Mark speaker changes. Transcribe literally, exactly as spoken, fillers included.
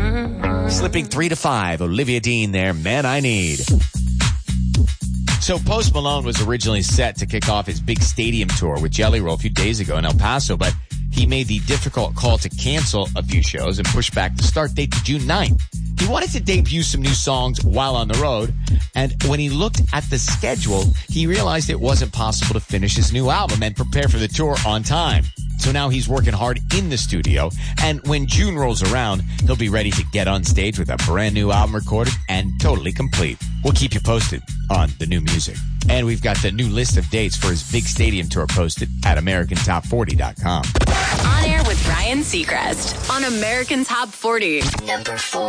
Speaker 1: Slipping three to five. Olivia Dean there. Man I Need. So Post Malone was originally set to kick off his big stadium tour with Jelly Roll a few days ago in El Paso, but he made the difficult call to cancel a few shows and push back the start date to June ninth. He wanted to debut some new songs while on the road, and when he looked at the schedule, he realized it wasn't possible to finish his new album and prepare for the tour on time. So now he's working hard in the studio, and when June rolls around, he'll be ready to get on stage with a brand new album recorded and totally complete. We'll keep you posted on the new music. And we've got the new list of dates for his big stadium tour posted at American Top forty dot com.
Speaker 2: On air with Ryan Seacrest on American Top forty.
Speaker 3: Number four.